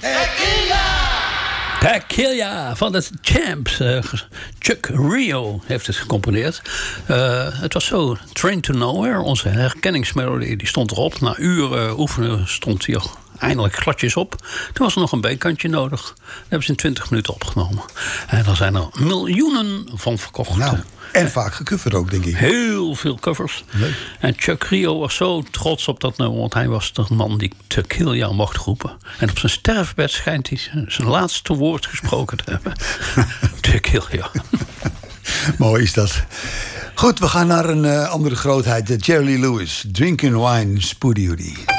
Tequila van de Champs. Chuck Rio heeft het gecomponeerd. Het was zo, Train to Nowhere, onze herkenningsmelodie, die stond erop. Na uren oefenen stond hij eindelijk gladjes op. Toen was er nog een B-kantje nodig. Dat hebben ze in 20 minuten opgenomen. En daar zijn er miljoenen van verkocht. Nou, en vaak gecoverd ook, denk ik. Heel veel covers. Leuk. En Chuck Rio was zo trots op dat nummer, want hij was de man die Tequila mocht roepen. En op zijn sterfbed schijnt hij zijn laatste woord gesproken te hebben. Tequila. Mooi is dat. Goed, we gaan naar een andere grootheid. Jerry Lee Lewis. Drinking Wine, Spoody Hoodie.